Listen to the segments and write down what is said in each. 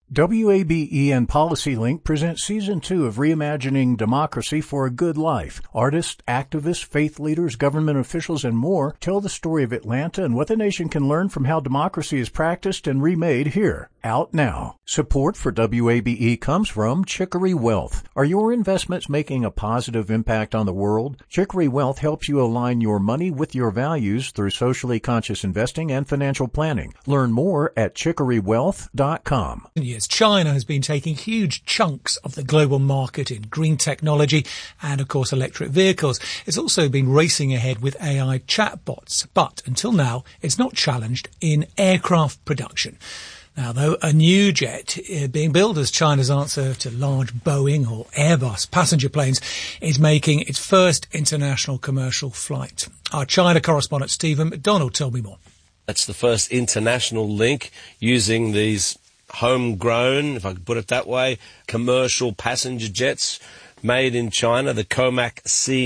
WABE and PolicyLink present Season 2 of Reimagining Democracy for a Good Life. Artists, activists, faith leaders, government officials, and more tell the story of Atlanta and what the nation can learn from how democracy is practiced and remade here. Out now. Support for WABE comes from Chicory Wealth. Are your investments making a positive impact on the world? Chicory Wealth helps you align your money with your values through socially conscious investing and financial planning. Learn more at chicorywealth.com. China has been taking huge chunks of the global market in green technology and, of course, electric vehicles. It's also been racing ahead with AI chatbots, but until now, it's not challenged in aircraft production. Now, though, a new jet being built as China's answer to large Boeing or Airbus passenger planes is making its first international commercial flight. Our China correspondent Stephen McDonald told me more. That's the first international link using these homegrown, if I could put it that way, commercial passenger jets made in China, the Comac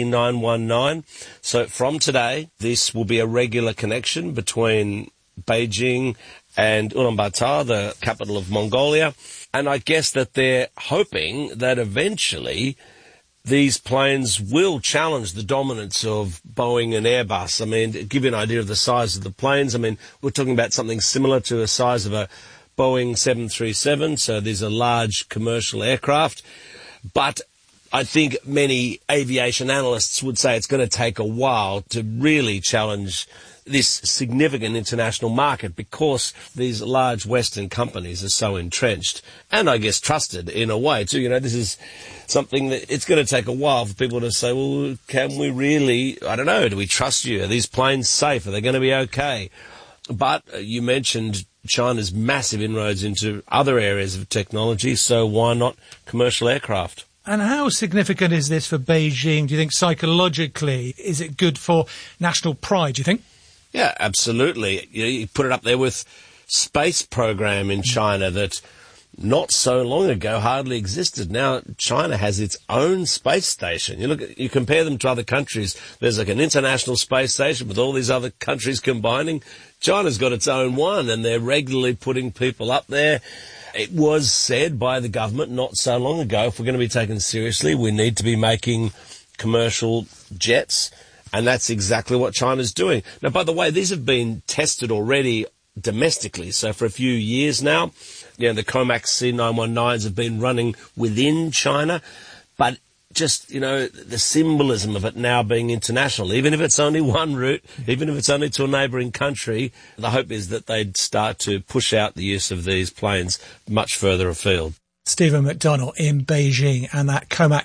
C919. So from today, this will be a regular connection between Beijing and Ulaanbaatar, the capital of Mongolia. And I guess that they're hoping that eventually these planes will challenge the dominance of Boeing and Airbus. I mean, to give you an idea of the size of the planes, I mean, we're talking about something similar to the size of a Boeing 737, so these are large commercial aircraft. But I think many aviation analysts would say it's going to take a while to really challenge this significant international market because these large Western companies are so entrenched and I guess trusted in a way too. You know, this is something that it's going to take a while for people to say, well, can we really, I don't know, do we trust you? Are these planes safe? Are they going to be okay? But you mentioned China's massive inroads into other areas of technology, so why not commercial aircraft? And how significant is this for Beijing? Do you think psychologically, is it good for national pride, do you think? Yeah, absolutely. You put it up there with space program in China that not so long ago hardly existed. Now China has its own space station. You compare them to other countries. There's like an international space station with all these other countries combining. China's got its own one, and they're regularly putting people up there. It was said by the government not so long ago, if we're going to be taken seriously, we need to be making commercial jets, and that's exactly what China's doing. Now, by the way, these have been tested already domestically, so for a few years now. You know, the Comac C919s have been running within China, but just, you know, the symbolism of it now being international, even if it's only one route, even if it's only to a neighbouring country, the hope is that they'd start to push out the use of these planes much further afield. Stephen McDonald in Beijing, and that Comac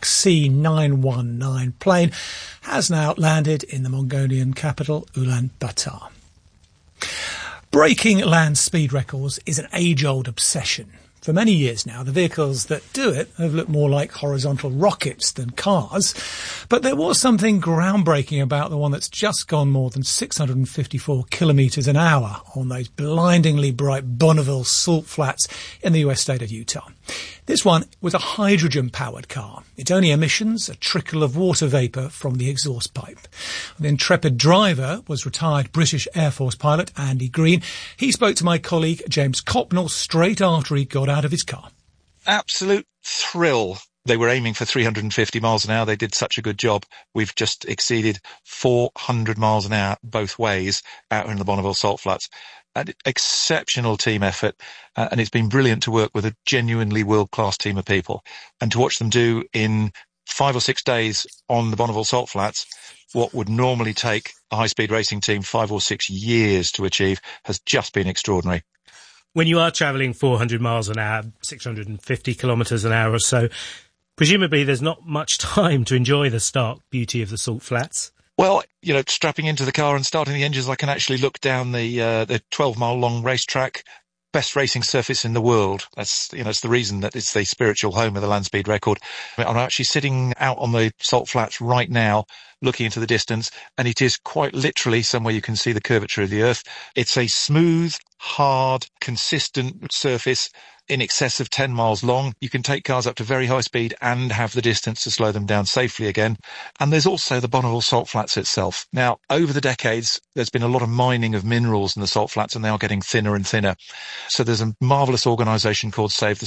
C919 plane has now landed in the Mongolian capital, Ulaanbaatar. Breaking land speed records is an age-old obsession. For many years now, the vehicles that do it have looked more like horizontal rockets than cars. But there was something groundbreaking about the one that's just gone more than 654 kilometres an hour on those blindingly bright Bonneville salt flats in the US state of Utah. This one was a hydrogen-powered car. Its only emissions, a trickle of water vapour from the exhaust pipe. The intrepid driver was retired British Air Force pilot Andy Green. He spoke to my colleague James Copnell straight after he got out of his car. Absolute thrill. They were aiming for 350 miles an hour. They did such a good job. We've just exceeded 400 miles an hour both ways out in the Bonneville salt flats. An exceptional team effort, and it's been brilliant to work with a genuinely world-class team of people. And to watch them do in 5 or 6 days on the Bonneville salt flats what would normally take a high-speed racing team 5 or 6 years to achieve has just been extraordinary. When you are travelling 400 miles an hour, 650 kilometres an hour or so, presumably there's not much time to enjoy the stark beauty of the salt flats. Well, you know, strapping into the car and starting the engines, I can actually look down the 12-mile long racetrack, best racing surface in the world. That's, you know, it's the reason that it's the spiritual home of the land speed record. I'm actually sitting out on the salt flats right now, looking into the distance, and it is quite literally somewhere you can see the curvature of the earth. It's a smooth, hard, consistent surface in excess of 10 miles long. You can take cars up to very high speed and have the distance to slow them down safely again. And there's also the Bonneville salt flats itself. Now, over the decades, there's been a lot of mining of minerals in the salt flats, and they are getting thinner and thinner. So there's a marvellous organisation called Save the